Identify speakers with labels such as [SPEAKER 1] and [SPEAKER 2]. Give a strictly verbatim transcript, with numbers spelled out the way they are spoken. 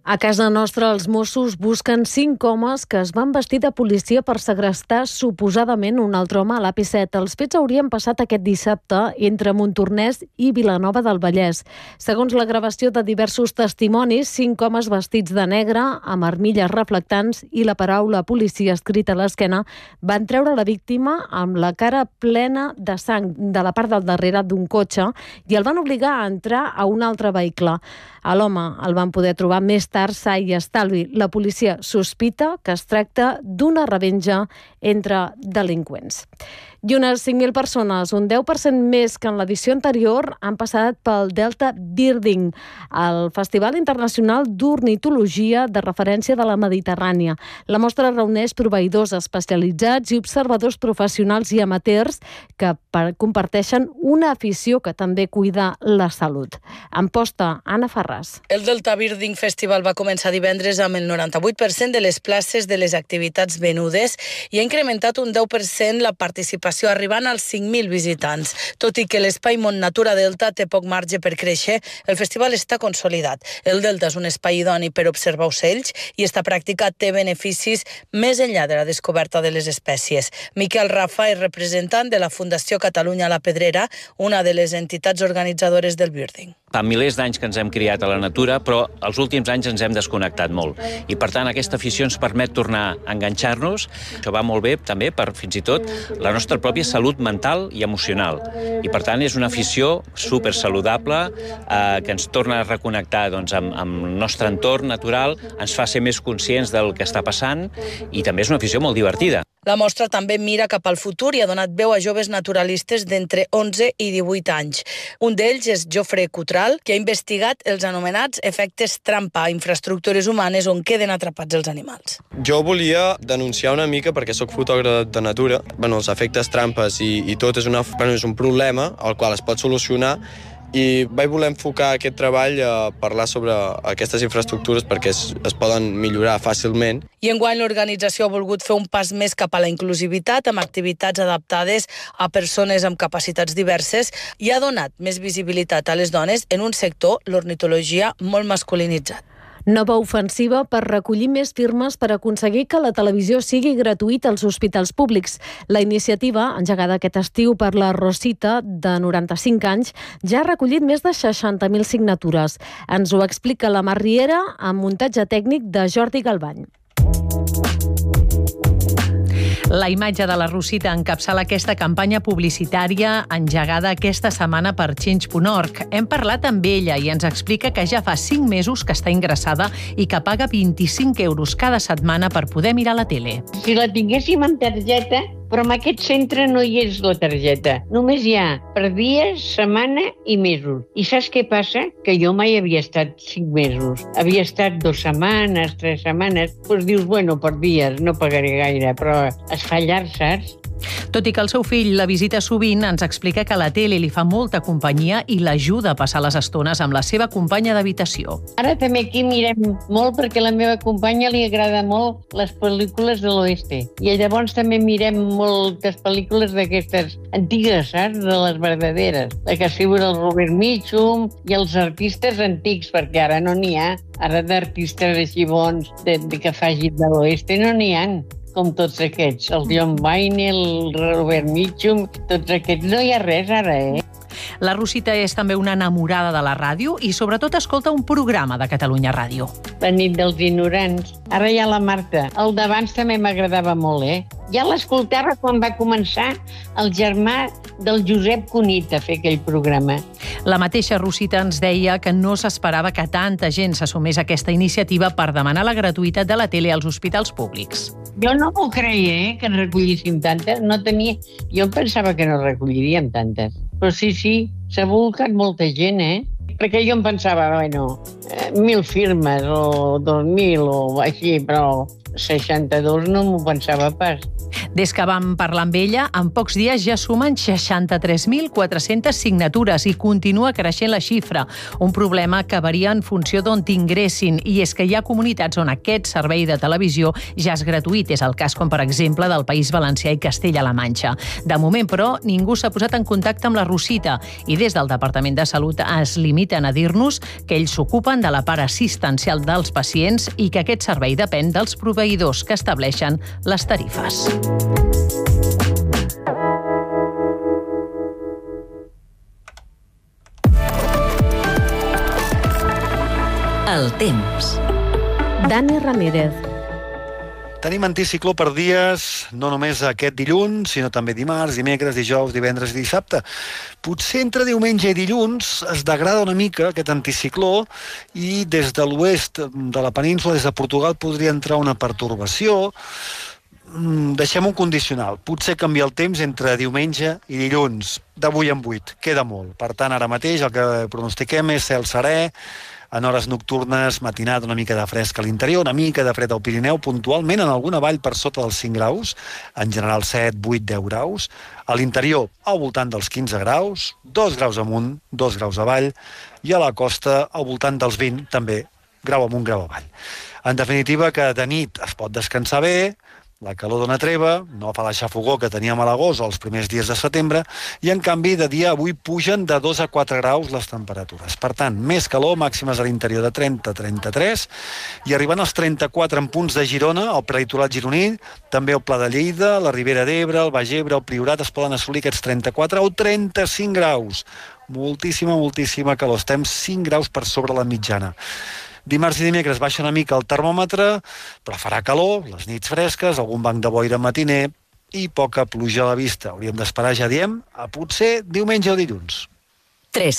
[SPEAKER 1] A casa nostra, els Mossos busquen cinc homes que es van vestir de policia per segrestar suposadament un altre home a l'A P set. Els fets haurien passat aquest dissabte entre Montornès i Vilanova del Vallès. Segons la gravació de diversos testimonis, cinc homes vestits de negre, amb armilles reflectants i la paraula policia escrita a l'esquena, van treure la víctima amb la cara plena de sang de la part del darrere d'un cotxe i el van obligar a entrar a un altre vehicle. A l'home el van poder trobar més tard sa i estalvi. La policia sospita que es tracta d'una revenja entre delinqüents. I unes cinc mil persones, un deu per cent més que en l'edició anterior, han passat pel Delta Birding, el Festival Internacional d'Ornitologia de referència de la Mediterrània. La mostra reuneix proveïdors especialitzats i observadors professionals i amateurs que comparteixen una afició que també cuida la salut. En posta, Anna Farràs.
[SPEAKER 2] El Delta Birding Festival va començar divendres amb el noranta-vuit per cent de les places de les activitats venudes i ha incrementat un deu per cent la participació, arribant als cinc mil visitants. Tot i que l'espai Mont Natura Delta té poc marge per créixer, el festival està consolidat. El Delta és un espai idoni per observar ocells i esta pràctica té beneficis més enllà de la descoberta de les espècies. Miquel Rafa és representant de la Fundació Catalunya La Pedrera, una de les entitats organitzadores del Birding.
[SPEAKER 3] Fa milers d'anys que ens hem criat a la natura, però els últims anys ens hem desconnectat molt. I, per tant, aquesta afició ens permet tornar a enganxar-nos. Això va molt bé, també, per fins i tot la nostra pròpia salut mental i emocional. I, per tant, és una afició supersaludable eh, que ens torna a reconnectar doncs, amb, amb el nostre entorn natural, ens fa ser més conscients del que està passant i també és una afició molt divertida.
[SPEAKER 2] La mostra també mira cap al futur i ha donat veu a joves naturalistes d'entre onze i divuit anys. Un d'ells és Jofre Cutral, que ha investigat els anomenats efectes trampa a infraestructures humanes on queden atrapats els animals.
[SPEAKER 4] Jo volia denunciar una mica, perquè sóc fotògraf de natura, bueno, els efectes trampes i, i tot és, una, bueno, és un problema al qual es pot solucionar, i vaig voler enfocar aquest treball a parlar sobre aquestes infraestructures perquè es, es poden millorar fàcilment.
[SPEAKER 2] I enguany l'organització ha volgut fer un pas més cap a la inclusivitat amb activitats adaptades a persones amb capacitats diverses i ha donat més visibilitat a les dones en un sector, l'ornitologia, molt masculinitzat.
[SPEAKER 1] Nova ofensiva per recollir més firmes per aconseguir que la televisió sigui gratuïta als hospitals públics. La iniciativa, engegada aquest estiu per la Rosita, de noranta-cinc anys, ja ha recollit més de seixanta mil signatures. Ens ho explica la Mar Riera amb muntatge tècnic de Jordi Galbany.
[SPEAKER 5] La imatge de la Rosita encapçala aquesta campanya publicitària engegada aquesta setmana per Change punt org. Hem parlat amb ella i ens explica que ja fa cinc mesos que està ingressada i que paga vint-i-cinc euros cada setmana per poder mirar la tele.
[SPEAKER 6] Si la tinguéssim en targeta, però en aquest centre no hi és la targeta. Només hi ha per dies, setmana i mesos. I saps què passa? Que jo mai havia estat cinc mesos. Havia estat dues setmanes, tres setmanes. Doncs dius, bueno, per dies no pagaré gaire, però es fa llarg, saps?
[SPEAKER 5] Tot i que el seu fill la visita sovint, ens explica que la tele li fa molta companyia i l'ajuda a passar les estones amb la seva companya d'habitació.
[SPEAKER 6] Ara també aquí mirem molt perquè a la meva companya li agrada molt les pel·lícules de l'oeste. I llavors també mirem moltes pel·lícules d'aquestes antigues, saps? De les verdaderes. La que ha sigut el Robert Mitchum i els artistes antics, perquè ara no n'hi ha. Ara d'artistes així bons de, de que facin de l'oeste no n'hi ha. Com tots aquests, el John Wayne, el Robert Mitchum, tots aquests, no hi ha res ara, eh?
[SPEAKER 5] La Rosita és també una enamorada de la ràdio i sobretot escolta un programa de Catalunya Ràdio.
[SPEAKER 6] La nit dels ignorants. Ara hi ha la Marta. El d'abans també m'agradava molt, eh? Ja l'escoltava quan va començar el germà del Josep Cunit a fer aquell programa.
[SPEAKER 5] La mateixa Rosita ens deia que no s'esperava que tanta gent s'assumés a aquesta iniciativa per demanar la gratuïtat de la tele als hospitals públics.
[SPEAKER 6] Jo no m'ho creia, eh, que en recollíssim tantes. No tenia... Jo pensava que no recolliríem tantes. Però sí, sí, s'ha volcat molta gent, eh? Perquè jo em pensava, bueno, eh, mil firmes o dos mil o així, però seixanta-dos no m'ho pensava pas.
[SPEAKER 5] Des que vam parlar amb ella, en pocs dies ja sumen seixanta-tres mil quatre-centes signatures i continua creixent la xifra, un problema que varia en funció d'on t'ingressin, i és que hi ha comunitats on aquest servei de televisió ja és gratuït. És el cas, com per exemple, del País Valencià i Castella-La Manxa. De moment, però, ningú s'ha posat en contacte amb la Rosita i des del Departament de Salut es limiten a dir-nos que ells s'ocupen depenen de la part assistencial dels pacients i que aquest servei depèn dels proveïdors que estableixen les tarifes.
[SPEAKER 7] El temps.
[SPEAKER 1] Dani Ramírez.
[SPEAKER 8] Tenim anticicló per dies, no només aquest dilluns, sinó també dimarts, dimecres, dijous, divendres i dissabte. Potser entre diumenge i dilluns es degrada una mica aquest anticicló i des de l'oest de la península, des de Portugal, podria entrar una pertorbació. Deixem un condicional. Potser canvia el temps entre diumenge i dilluns, de vuit en vuit. Queda molt. Per tant, ara mateix el que pronostiquem és cel serè, en hores nocturnes, matinada, una mica de fresc a l'interior, una mica de fred al Pirineu, puntualment en alguna vall per sota dels cinc graus, en general set, vuit, deu graus, a l'interior al voltant dels quinze graus, dos graus amunt, dos graus avall, i a la costa al voltant dels vint, també, grau amunt, grau avall. En definitiva, que de nit es pot descansar bé, la calor dona treva, no fa la xafogó que teníem a l'agost o els primers dies de setembre, i en canvi de dia avui pugen de dos a quatre graus les temperatures. Per tant, més calor, màximes a l'interior de trenta a trenta-tres, i arribant als trenta-quatre en punts de Girona, al prelitoral gironí, també al Pla de Lleida, la Ribera d'Ebre, el Baix Ebre, el Priorat, es poden assolir aquests trenta-quatre o trenta-cinc graus. Moltíssima, moltíssima calor. Estem cinc graus per sobre la mitjana. Dimarts i dimecres baixa una mica el termòmetre, però farà calor, les nits fresques, algun banc de boira matiner i poca pluja a la vista. Hauríem d'esperar, ja diem, a potser diumenge o dilluns.